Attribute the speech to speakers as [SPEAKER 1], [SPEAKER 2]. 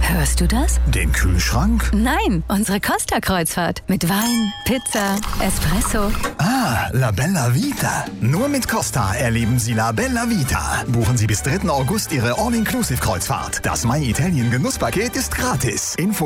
[SPEAKER 1] Hörst du das?
[SPEAKER 2] Den Kühlschrank?
[SPEAKER 1] Nein, unsere Costa-Kreuzfahrt. Mit Wein, Pizza, Espresso.
[SPEAKER 2] Ah, La Bella Vita. Nur mit Costa erleben Sie La Bella Vita. Buchen Sie bis 3. August Ihre All-Inclusive-Kreuzfahrt. Das My Italien Genusspaket ist gratis. Info